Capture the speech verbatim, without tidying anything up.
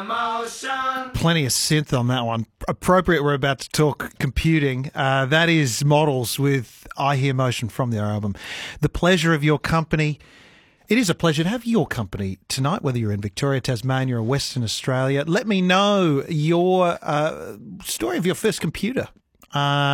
motion. Plenty of synth on that one. Appropriate, we're about to talk computing. Uh, that is Models with I Hear Motion from their album. The pleasure of your company. It is a pleasure to have your company tonight, whether you're in Victoria, Tasmania or Western Australia. Let me know your uh, story of your first computer. Uh,